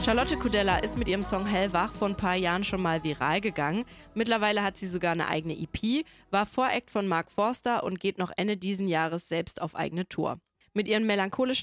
Charlotte Kudella ist mit ihrem Song Hellwach vor ein paar Jahren schon mal viral gegangen. Mittlerweile hat sie sogar eine eigene EP, war Voract von Mark Forster und geht noch Ende diesen Jahres selbst auf eigene Tour. Mit ihren melancholischen